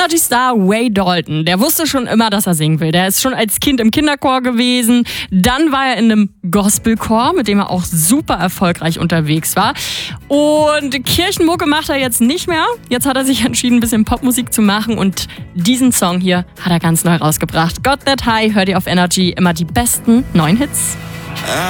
Energy Star Wade Dalton, der wusste schon immer, dass er singen will. Der ist schon als Kind im Kinderchor gewesen. Dann war er in einem Gospelchor, mit dem er auch super erfolgreich unterwegs war. Und Kirchenmucke macht er jetzt nicht mehr. Jetzt hat er sich entschieden, ein bisschen Popmusik zu machen. Und diesen Song hier hat er ganz neu rausgebracht. Got That High hört ihr auf Energy, immer die besten neuen Hits.